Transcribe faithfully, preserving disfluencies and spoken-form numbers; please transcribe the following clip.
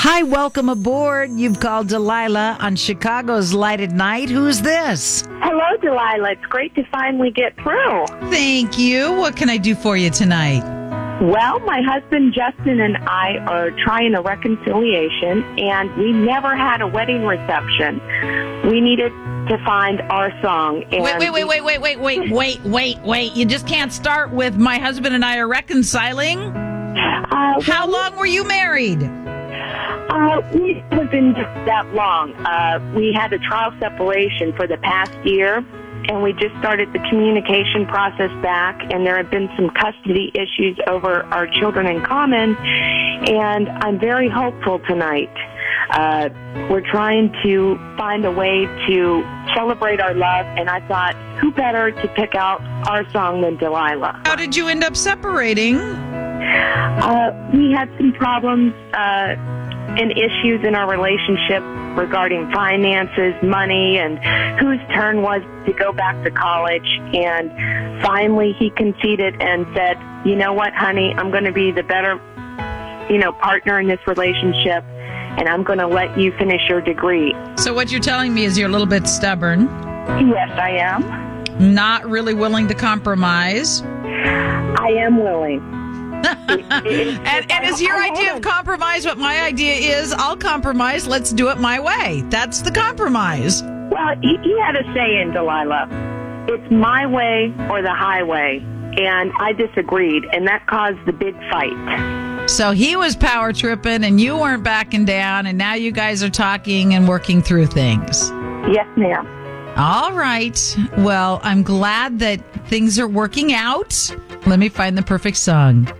Hi, welcome aboard. You've called Delilah on Chicago's Light at Night. Who's this? Hello, Delilah. It's great to finally get through. Thank you. What can I do for you tonight? Well, my husband Justin and I are trying a reconciliation, and we never had a wedding reception. We needed to find our song. And Wait, wait, wait, wait, wait, wait, wait, wait, wait, wait. You just can't start with my husband and I are reconciling? Uh, How long were you married? Uh, we haven't been just that long. Uh, we had a trial separation for the past year, and we just started the communication process back, and there have been some custody issues over our children in common, and I'm very hopeful tonight. Uh, we're trying to find a way to celebrate our love, and I thought, who better to pick out our song than Delilah? How did you end up separating? Uh, we had some problems, uh, and issues in our relationship regarding finances, money, and whose turn was to go back to college. And finally he conceded and said, you know what, honey, I'm going to be the better, you know, partner in this relationship, and I'm going to let you finish your degree. So what you're telling me is you're a little bit stubborn. Yes, I am. Not really willing to compromise. I am willing. and, and is your idea of compromise what my idea is? I'll compromise. Let's do it my way. That's the compromise. Well, he, he had a saying, Delilah. It's my way or the highway. And I disagreed, and that caused the big fight. So he was power tripping, and you weren't backing down, and now you guys are talking and working through things. Yes, ma'am. All right. Well, I'm glad that things are working out. Let me find the perfect song.